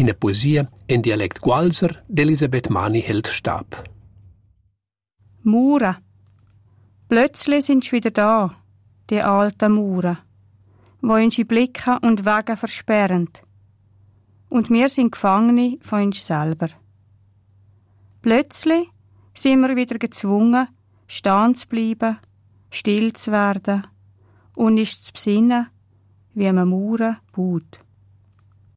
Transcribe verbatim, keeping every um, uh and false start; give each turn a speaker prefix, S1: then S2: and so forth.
S1: Eine Poesie in Dialekt Gualser d'Elisabeth Mani hält Stab.
S2: Mauern. Plötzlich sind sie wieder da, die alten Mauern, wo unsere Blicke und Wege versperren. Und wir sind Gefangene von uns selber. Plötzlich sind wir wieder gezwungen, stehen zu bleiben, still zu werden und uns zu besinnen, wie man Mauern baut.